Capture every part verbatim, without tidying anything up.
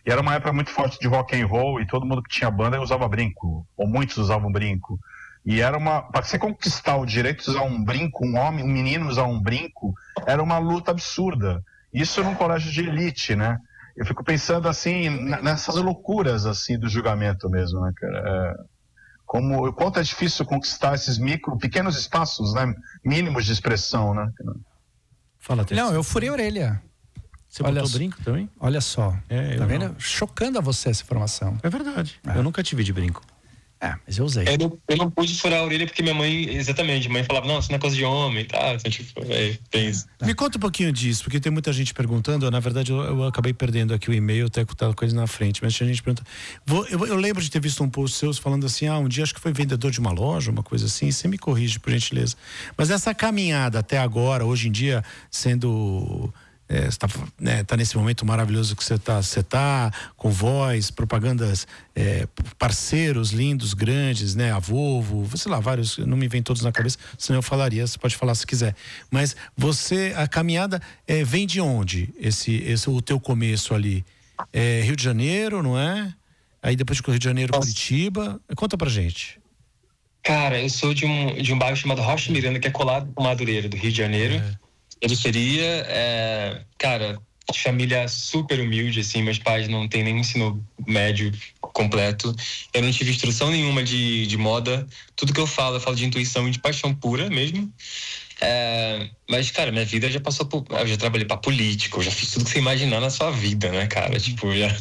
E era uma época muito forte de rock and roll e todo mundo que tinha banda usava brinco, ou muitos usavam brinco. E era uma, para você conquistar o direito de usar um brinco, um homem, um menino usar um brinco, era uma luta absurda. Isso num colégio de elite, né? Eu fico pensando assim, nessas loucuras assim do julgamento mesmo, né, cara? É, como, o quanto é difícil conquistar esses micro, pequenos espaços, né, mínimos de expressão, né? Fala, Terceiro. Não, eu furei a orelha. Você olha botou só, brinco também? Olha só, é, tá vendo? Não. Chocando a você essa informação. É verdade, é. eu nunca tive de brinco. É, mas eu usei. Eu não, eu não pude furar a orelha porque minha mãe, exatamente, minha mãe falava, não, isso não é coisa de homem, tá? Então, tipo, é, tem isso. Me conta um pouquinho disso, porque tem muita gente perguntando, na verdade eu, eu acabei perdendo aqui o e-mail, até com a coisa na frente, mas tinha gente perguntando. Vou, eu, eu lembro de ter visto um post seu falando assim, ah, um dia acho que foi vendedor de uma loja, uma coisa assim, você me corrige, por gentileza. Mas essa caminhada até agora, hoje em dia, sendo... É, você tá, né, tá nesse momento maravilhoso que você tá, você tá com voz, propagandas, é, parceiros lindos, grandes, né, a Volvo, sei lá, vários, não me vem todos na cabeça, senão eu falaria, você pode falar se quiser. Mas você, a caminhada é, vem de onde? Esse, esse, o teu começo ali? É Rio de Janeiro, não é? Aí depois de Rio de Janeiro, Nossa. Curitiba. Conta pra gente. Cara, eu sou de um, de um bairro chamado Rocha Miranda, que é colado com Madureira, do Rio de Janeiro. É. Periferia, é, cara, de família super humilde, assim, meus pais não têm nenhum ensino médio completo, eu não tive instrução nenhuma de, de moda, tudo que eu falo, eu falo de intuição e de paixão pura mesmo, é, mas, cara, minha vida já passou por, eu já trabalhei pra político, eu já fiz tudo que você imaginar na sua vida, né, cara, tipo, já...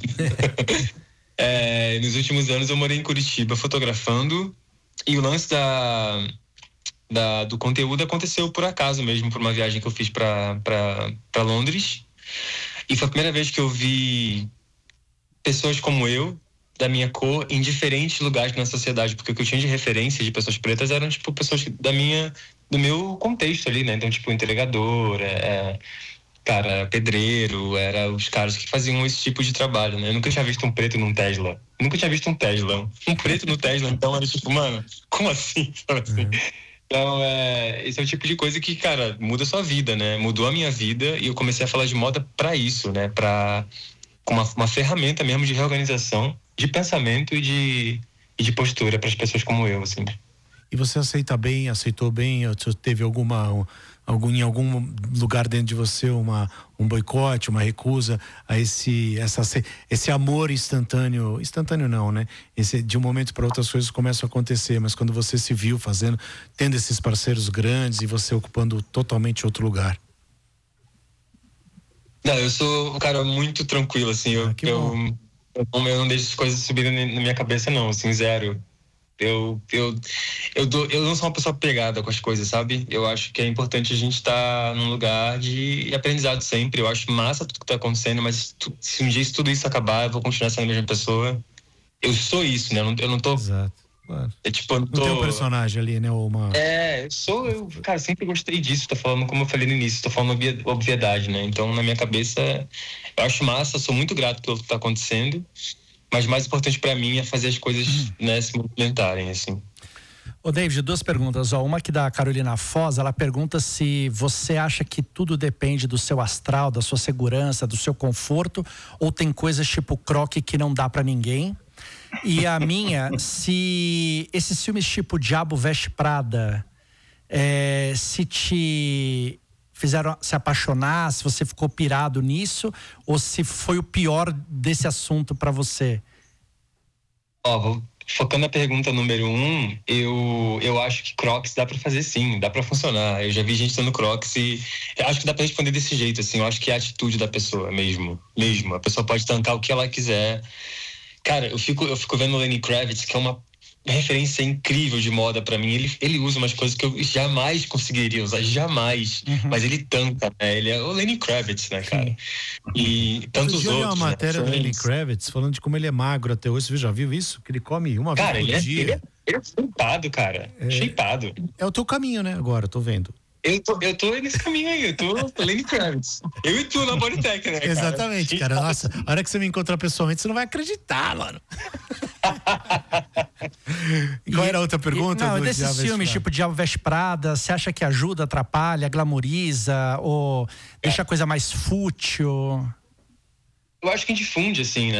é, nos últimos anos eu morei em Curitiba fotografando, e o lance da... Da, do conteúdo aconteceu por acaso mesmo, por uma viagem que eu fiz para Londres, e foi a primeira vez que eu vi pessoas como eu, da minha cor, em diferentes lugares na sociedade, porque o que eu tinha de referência de pessoas pretas eram tipo pessoas da minha, do meu contexto ali, né? Então, tipo, entregador, é, cara, pedreiro, era os caras que faziam esse tipo de trabalho, né? Eu nunca tinha visto um preto num Tesla, nunca tinha visto um Tesla, um preto no Tesla, então era tipo, mano, como assim? assim? Então, é, esse é o tipo de coisa que, cara, muda a sua vida, né? Mudou a minha vida e eu comecei a falar de moda pra isso, né? Pra, com uma, uma ferramenta mesmo de reorganização, de pensamento e de, e de postura para as pessoas como eu, assim. E você aceita bem, aceitou bem? Teve alguma, algum, em algum lugar dentro de você uma, um boicote, uma recusa a esse, essa, esse amor instantâneo? Instantâneo não, né? Esse, de um momento para outro as coisas começam a acontecer, mas quando você se viu fazendo, tendo esses parceiros grandes e você ocupando totalmente outro lugar. Não, eu sou um cara muito tranquilo, assim. Eu, ah, eu, eu, eu não deixo as coisas subirem na minha cabeça, não, assim, zero. Eu, eu, eu, dou, eu não sou uma pessoa pegada com as coisas, sabe? Eu acho que é importante a gente estar num lugar de aprendizado sempre. Eu acho massa tudo que tá acontecendo, mas tu, se um dia tudo isso acabar, eu vou continuar sendo a mesma pessoa. Eu sou isso, né? Eu não, eu não tô... Exato. Claro. É, tipo, eu não, tô... não tem um personagem ali, né? Uma... É, eu sou, eu, cara, sempre gostei disso. Tô falando, como eu falei no início, tô falando obviedade, né? Então, na minha cabeça, eu acho massa, sou muito grato pelo que tá acontecendo. Mas o mais importante para mim é fazer as coisas, né, se movimentarem, assim. Ô, David, duas perguntas. Ó, uma aqui da Carolina Foz, ela pergunta se você acha que tudo depende do seu astral, da sua segurança, do seu conforto, ou tem coisas tipo croque que não dá para ninguém. E a minha, se esses filmes tipo Diabo Veste Prada, é, se te... fizeram se apaixonar, se você ficou pirado nisso, ou se foi o pior desse assunto pra você? Ó, vou, focando na pergunta número um, eu, eu acho que Crocs dá pra fazer sim, dá pra funcionar. Eu já vi gente usando Crocs e eu acho que dá pra responder desse jeito, assim, eu acho que é a atitude da pessoa mesmo, mesmo. A pessoa pode tancar o que ela quiser. Cara, eu fico, eu fico vendo o Lenny Kravitz, que é uma referência incrível de moda pra mim. Ele, ele usa umas coisas que eu jamais conseguiria usar, jamais. Uhum. Mas ele tanca, né? Ele é o Lenny Kravitz, né, cara? E tantos outros. Eu vi uma matéria né? do Lenny Kravitz falando de como ele é magro até hoje. Você já viu isso? Que ele come uma cara, vez por ele dia. É, ele, é, ele é shapeado, cara. É, shapeado. É o teu caminho, né? Agora, tô vendo. Eu tô, eu tô nesse caminho aí, eu tô Lenny Kravitz. Eu e tu na Bodytech, né, cara? Exatamente, cara. Nossa, a hora que você me encontrar pessoalmente, você não vai acreditar, mano. E qual era a outra pergunta? E, não, desses filmes, tipo Diabo Veste Prada, você acha que ajuda, atrapalha, glamoriza, ou deixa a coisa mais fútil? Eu acho que a gente funde, assim, né?